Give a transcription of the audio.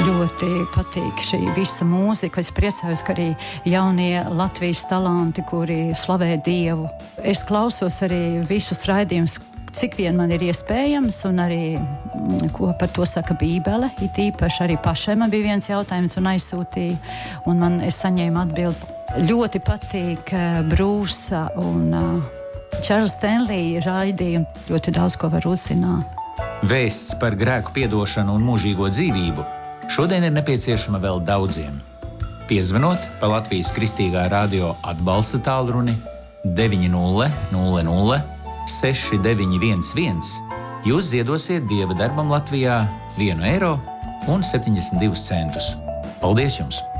ļoti patīk šī visa mūzika. Es priecājos, ka arī jaunie Latvijas talanti, kuri slavē Dievu. Es klausos arī visus raidījumus, cik vien man ir iespējams, un arī, ko par to saka Bībele. It īpaši arī pašai man bija viens jautājums un aizsūtīju, un es saņēmu atbildi. Ļoti patīk Brūsa un Čārlza Stenlija raidījumi. Ļoti daudz ko var uzzināt. Vēsts par grēku piedošanu un mūžīgo dzīvību šodien ir nepieciešama vēl daudziem. Piezvanot pa Latvijas Kristīgā radio atbalsta tālruni 900 6911, jūs ziedosiet Dieva darbam Latvijā 1,72 eiro. Paldies jums!